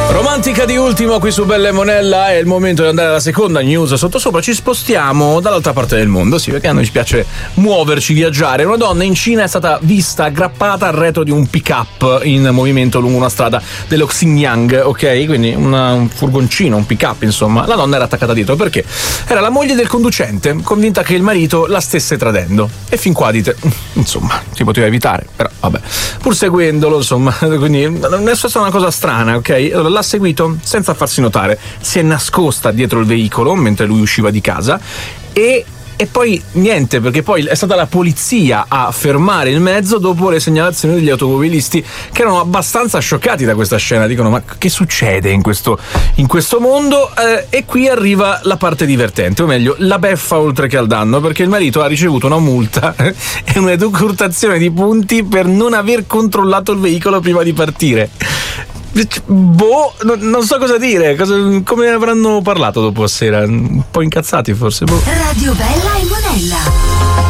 Romantica di ultimo qui su Bella e Monella. È il momento di andare alla seconda news sottosopra. Ci spostiamo dall'altra parte del mondo, sì, perché a noi ci piace muoverci, viaggiare. Una donna in Cina è stata vista aggrappata al retro di un pick-up in movimento lungo una strada dello Xinjiang, ok? Quindi un furgoncino, un pick-up, insomma. La donna era attaccata dietro perché era la moglie del conducente, convinta che il marito la stesse tradendo. E fin qua dite, insomma, si poteva evitare, però vabbè. Pur seguendolo, insomma, quindi non è stata una cosa strana, ok? Allora, l'ha seguito senza farsi notare, si è nascosta dietro il veicolo mentre lui usciva di casa e poi niente, perché poi è stata la polizia a fermare il mezzo dopo le segnalazioni degli automobilisti, che erano abbastanza scioccati da questa scena. Dicono: ma che succede in questo mondo? E qui arriva la parte divertente, o meglio la beffa oltre che al danno, perché il marito ha ricevuto una multa e una decurtazione di punti per non aver controllato il veicolo prima di partire. Non so cosa dire, come avranno parlato dopo sera, un po' incazzati forse. Radio Bella e Monella.